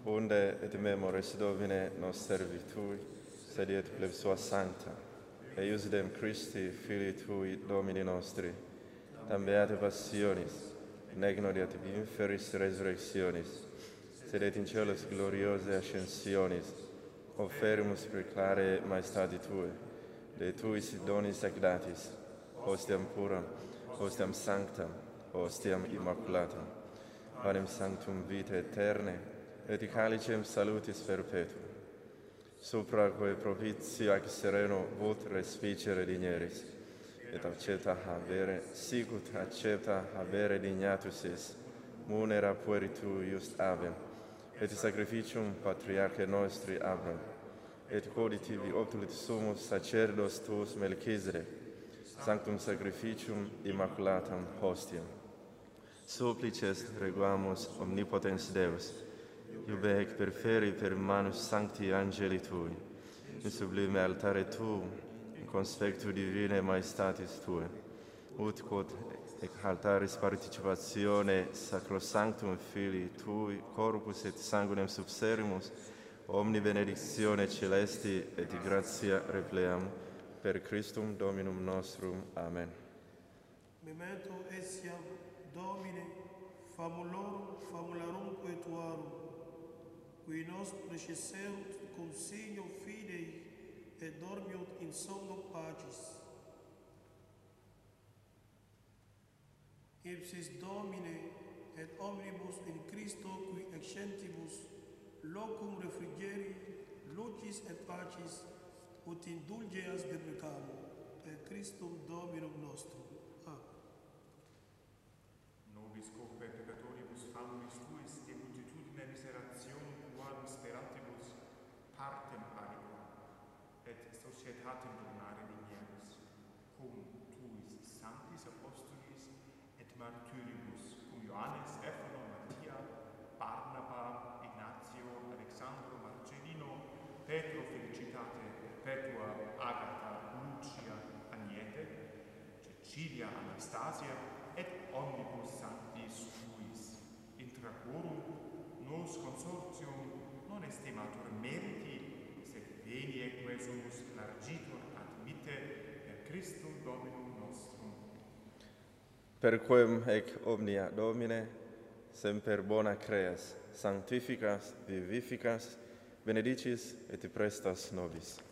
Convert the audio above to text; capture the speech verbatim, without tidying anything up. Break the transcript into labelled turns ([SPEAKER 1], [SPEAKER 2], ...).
[SPEAKER 1] unde et memoris Domine nos servitui, sed et pleb sua sancta, eius dem Christi, Filii Tui, Domini nostri, tam beate passionis, nec nodiat inferis resurrectionis, sed et in celos gloriose ascensionis, offerimus preclare maestati Tue, de Tuis donis ac datis, hostiam puram, hostiam sanctam, hostiam immaculatam, panem sanctum vitae aeterne, et calicem salutis perpetuum, supra quae propitio ac sereno vult respicere digneris, et accepta habere, sicut accepta habere dignatus is, munera pueri tu just avem, et sacrificium patriarche nostri Abram, et coditivi oculit sumus sacerdos tuus Melchisedec, sanctum sacrificium immaculatam hostiam. Supplices reguamus omnipotens Deus, iube ec perferi per manus sancti angeli Tui, in sublime altare Tuum, in conspectu divine maestatis Tue, ut quod ec altaris participatione sacrosanctum Filii Tui, corpus et sanguinem subservimus, omni benedictione celesti et gratia repleam, per Christum Dominum nostrum. Amen.
[SPEAKER 2] Memento etiam Domine, famulorum famularumque Tuarum, qui nos praeceserunt cum signo fidei, et dormiunt in somno pacis. Ipsis Domine, et omnibus in Christo qui excentibus, locum refrigeri, lucis et pacis, ut indulgeas deprecamur, per Christum Dominum nostrum. Amen.
[SPEAKER 3] Nobis compe peccatoribus famulus Tuis, de multitudine miserationum tuarum speratibus, partem aliquam, et societatem donare dignerus, cum Tuis sanctis apostolis et martyribus, cum Ioannes, Stephanos, Mattia, Barnaba, Ignatio, Alexandro, Marcellino, Petro, Felicitate, Perpetua, Agatha, Lucia, Agnete, Cecilia, Anastasia, et omnibus sanctis Tuis, intra quorum nos consortium non estimatur meriti, sed venie quae sumus largitur admitte per Christum Dominum nostrum.
[SPEAKER 1] Per quem ec omnia Domine, semper bona creas, sanctificas, vivificas, benedicis et prestas nobis.